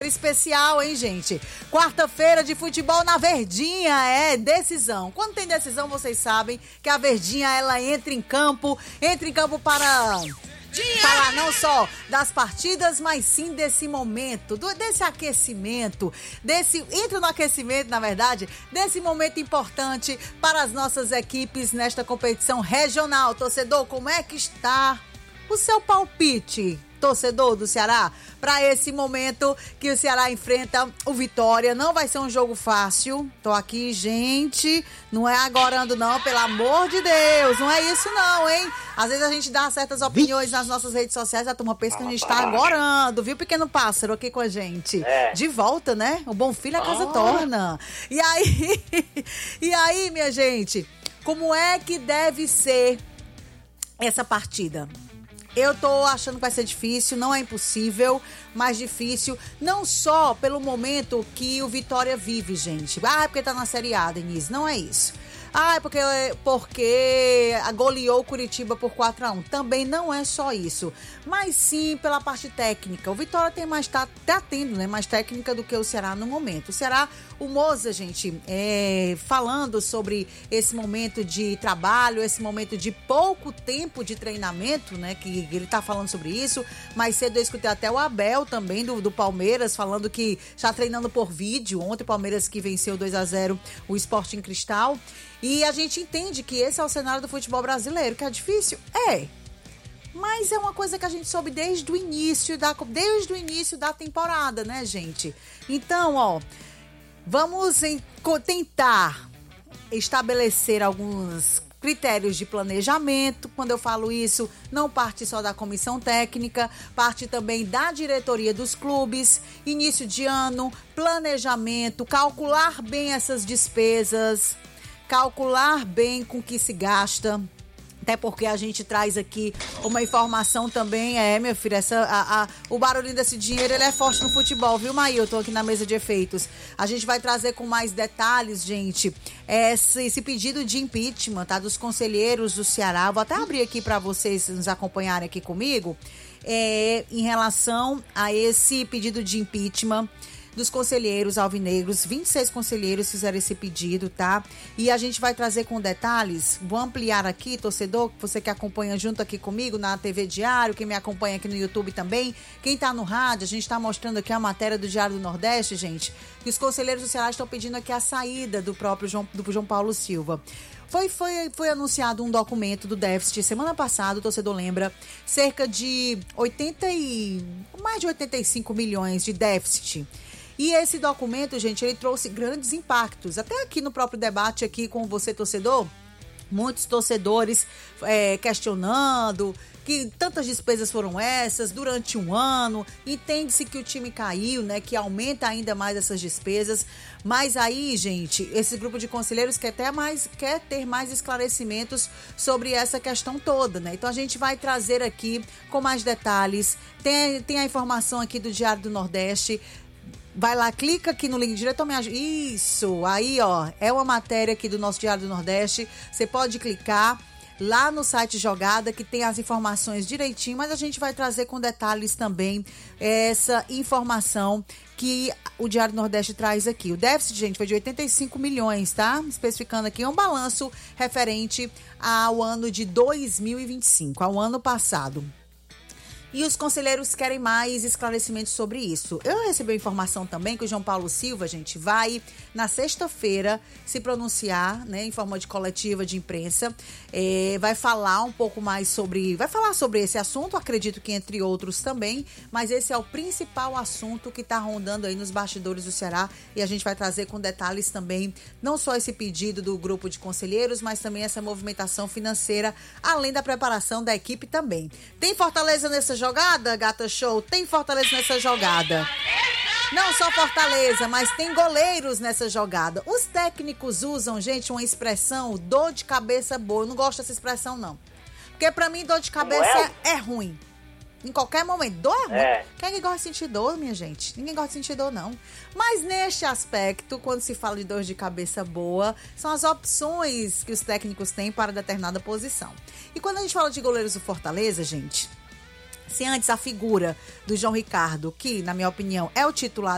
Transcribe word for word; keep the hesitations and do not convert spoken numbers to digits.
especial, hein, gente? Quarta-feira de futebol na Verdinha, é decisão. Quando tem decisão, vocês sabem que a Verdinha, ela entra em campo, entra em campo para... falar não só das partidas, mas sim desse momento, do, desse aquecimento, desse, entra no aquecimento, na verdade, desse momento importante para as nossas equipes nesta competição regional. Torcedor, como é que está o seu palpite, torcedor do Ceará, para esse momento que o Ceará enfrenta o Vitória? Não vai ser um jogo fácil. Tô aqui, gente, não é agorando não, pelo amor de Deus, não é isso não, hein? Às vezes a gente dá certas opiniões nas nossas redes sociais, a turma pensa que a gente tá agorando, viu, pequeno pássaro, aqui com a gente. É. De volta, né? O bom filho a casa oh. torna. E aí, e aí, minha gente, como é que deve ser essa partida? Eu tô achando que vai ser difícil, não é impossível, mas difícil, não só pelo momento que o Vitória vive, gente. Ah, é porque tá na Série A, Denise, não é isso. Ah, é porque, porque goleou o Curitiba por quatro a um. Também não é só isso, mas sim pela parte técnica. O Vitória tem mais, tá, tá tendo, né, mais técnica do que o Ceará no momento. O Ceará, o Moza, gente, é, falando sobre esse momento de trabalho, esse momento de pouco tempo de treinamento, né, que ele tá falando sobre isso. Mais cedo eu escutei até o Abel também, do, do Palmeiras, falando que está treinando por vídeo. Ontem o Palmeiras que venceu dois a zero o Sporting Cristal. E a gente entende que esse é o cenário do futebol brasileiro, que é difícil? É. Mas é uma coisa que a gente soube desde o início da, desde o início da temporada, né, gente? Então, ó, vamos em, tentar estabelecer alguns critérios de planejamento. Quando eu falo isso, não parte só da comissão técnica, parte também da diretoria dos clubes, início de ano, planejamento, calcular bem essas despesas, calcular bem com que se gasta, até porque a gente traz aqui uma informação também, é, meu filho, essa, a, a, o barulhinho desse dinheiro, ele é forte no futebol, viu, Maílton, aqui na mesa de efeitos. A gente vai trazer com mais detalhes, gente, esse, esse pedido de impeachment, tá, dos conselheiros do Ceará. Vou até abrir aqui para vocês nos acompanharem aqui comigo, é, em relação a esse pedido de impeachment dos conselheiros alvinegros. Vinte e seis conselheiros fizeram esse pedido, tá? E a gente vai trazer com detalhes, vou ampliar aqui, torcedor, você que acompanha junto aqui comigo na T V Diário, quem me acompanha aqui no YouTube também, quem tá no rádio, a gente tá mostrando aqui a matéria do Diário do Nordeste, gente, que os conselheiros do Ceará estão pedindo aqui a saída do próprio João, do João Paulo Silva. Foi, foi, foi anunciado um documento do déficit semana passada, o torcedor lembra, cerca de oitenta e mais de oitenta e cinco milhões de déficit. E esse documento, gente, ele trouxe grandes impactos. Até aqui no próprio debate aqui com você, torcedor, muitos torcedores é, questionando que tantas despesas foram essas durante um ano. Entende-se que o time caiu, né? Que aumenta ainda mais essas despesas. Mas aí, gente, esse grupo de conselheiros quer ter mais, quer ter mais esclarecimentos sobre essa questão toda, né? Então a gente vai trazer aqui com mais detalhes. Tem, tem a informação aqui do Diário do Nordeste. Vai lá, clica aqui no link direto, me ajuda. Isso, aí ó, é uma matéria aqui do nosso Diário do Nordeste. Você pode clicar lá no site Jogada, que tem as informações direitinho, mas a gente vai trazer com detalhes também essa informação que o Diário do Nordeste traz aqui. O déficit, gente, foi de oitenta e cinco milhões, tá? Especificando aqui, é um balanço referente ao ano de dois mil e vinte e cinco, ao ano passado. E os conselheiros querem mais esclarecimentos sobre isso. Eu recebi a informação também que o João Paulo Silva, gente, vai na sexta-feira se pronunciar, né, em forma de coletiva de imprensa. É, vai falar um pouco mais sobre... Vai falar sobre esse assunto, acredito que entre outros também, mas esse é o principal assunto que está rondando aí nos bastidores do Ceará, e a gente vai trazer com detalhes também, não só esse pedido do grupo de conselheiros, mas também essa movimentação financeira, além da preparação da equipe também. Tem Fortaleza nessa jogada, Gata Show? Tem Fortaleza nessa jogada. Não só Fortaleza, mas tem goleiros nessa jogada. Os técnicos usam, gente, uma expressão dor de cabeça boa. Eu não gosto dessa expressão, não. Porque pra mim, dor de cabeça é? é ruim. Em qualquer momento. Dor é ruim. É. Quem é que gosta de sentir dor, minha gente? Ninguém gosta de sentir dor, não. Mas neste aspecto, quando se fala de dor de cabeça boa, são as opções que os técnicos têm para determinada posição. E quando a gente fala de goleiros do Fortaleza, gente... Se antes a figura do João Ricardo, que, na minha opinião, é o titular